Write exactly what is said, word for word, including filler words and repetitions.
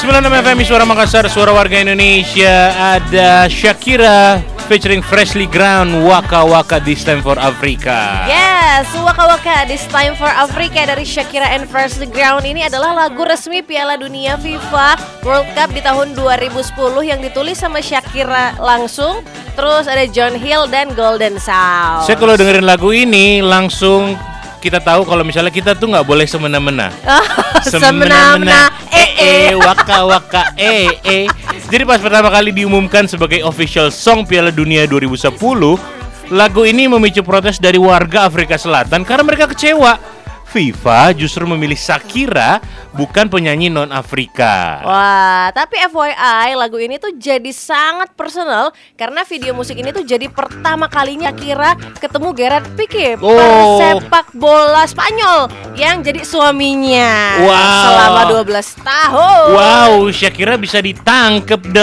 sembilan puluh enam F M Suara Makassar, suara warga Indonesia. Ada Shakira featuring Freshly Ground, Waka Waka This Time for Africa. Yes, Waka Waka This Time for Africa dari Shakira and Freshly Ground ini adalah lagu resmi Piala Dunia FIFA World Cup di tahun dua ribu sepuluh yang ditulis sama Shakira langsung. Terus ada John Hill dan Golden Sound. Saya kalau dengerin lagu ini langsung kita tahu kalau misalnya kita tuh nggak boleh semena-mena. Semena-mena, eh eh, waka waka eh eh. Jadi pas pertama kali diumumkan sebagai official song Piala Dunia dua ribu sepuluh, lagu ini memicu protes dari warga Afrika Selatan karena mereka kecewa. FIFA justru memilih Shakira, bukan penyanyi non-Afrika. Wah, tapi F Y I lagu ini tuh jadi sangat personal karena video musik ini tuh jadi pertama kalinya Shakira ketemu Gerard Pique, Oh. pesepak bola Spanyol yang jadi suaminya Wow. selama dua belas tahun. Wow, Shakira bisa ditangkep dong.